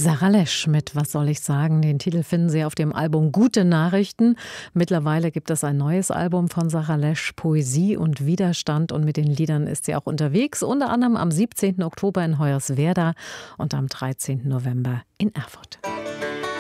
Sarah Lesch mit „Was soll ich sagen?". Den Titel finden Sie auf dem Album Gute Nachrichten. Mittlerweile gibt es ein neues Album von Sarah Lesch, Poesie und Widerstand. Und mit den Liedern ist sie auch unterwegs, unter anderem am 17. Oktober in Hoyerswerda und am 13. November in Erfurt.